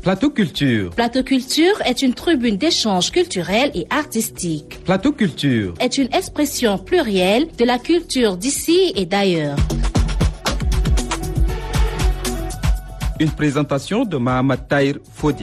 Plateau Culture. Plateau Culture est une tribune d'échange culturel et artistique. Plateau Culture est une expression plurielle de la culture d'ici et d'ailleurs. Une présentation de Mahamat Tahir Fodi.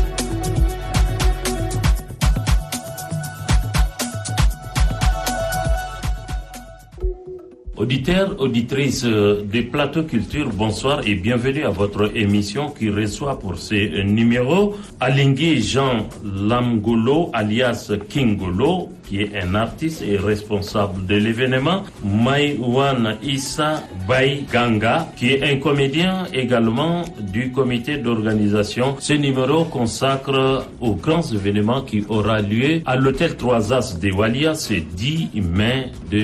Auditeurs, auditrices des Plateaux Culture, bonsoir et bienvenue à votre émission qui reçoit pour ce numéro Alingui Jean Lamgolo alias Kingolo, qui est un artiste et responsable de l'événement, Maïwan Issa Baye Ganga, qui est un comédien également du comité d'organisation. Ce numéro consacre aux grands événements qui aura lieu à l'hôtel 3 As de Walia ce 10 mai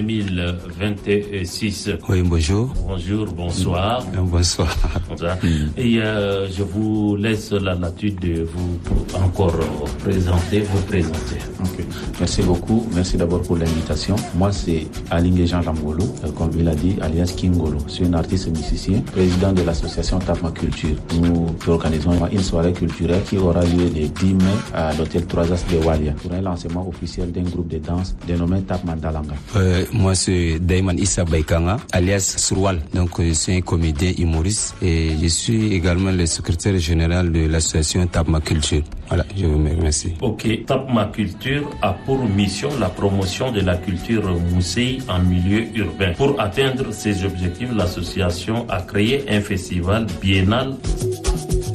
2026. Oui, bonjour. Bonjour, bonsoir. Bonsoir. Et je vous laisse la latitude de vous encore vous présenter. Okay. Merci beaucoup. Merci d'abord pour l'invitation. Moi, c'est Alingui Jean Lamgolo, comme il a dit, alias Kingolo. Je suis un artiste musicien, président de l'association Tapma Culture. Nous organisons une soirée culturelle qui aura lieu le 10 mai à l'hôtel 3 As de Walia pour un lancement officiel d'un groupe de danse dénommé Tapma Dalanga. Moi, c'est Dayman Issa Baykanga, alias Surwal. Donc, je suis un comédien humoriste et je suis également le secrétaire général de l'association Tapma Culture. Voilà, je vous remercie. Ok, Tapma Culture a pour mission la promotion de la culture mousseï en milieu urbain. Pour atteindre ces objectifs, l'association a créé un festival biennal